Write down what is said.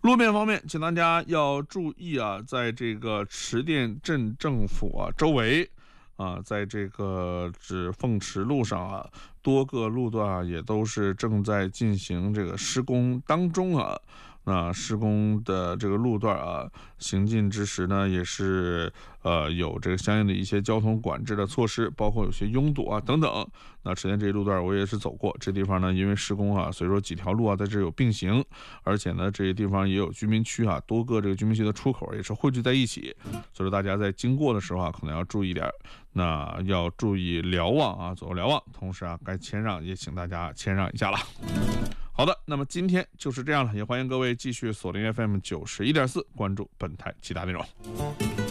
路面方面，请大家要注意啊，在这个池店镇政府周围在这个凤池路上多个路段也都是正在进行这个施工当中那施工的这个路段行进之时呢，也是有这个相应的一些交通管制的措施，包括有些拥堵等等。那池店这一路段我也是走过，这地方呢因为施工所以说几条路在这有并行，而且呢这些地方也有居民区多个这个居民区的出口也是汇聚在一起，所以说大家在经过的时候可能要注意点，那要注意瞭望左右瞭望，同时该谦让也请大家谦让一下了。好的，那么今天就是这样了，也欢迎各位继续锁定 FM 91.4，关注本台其他内容。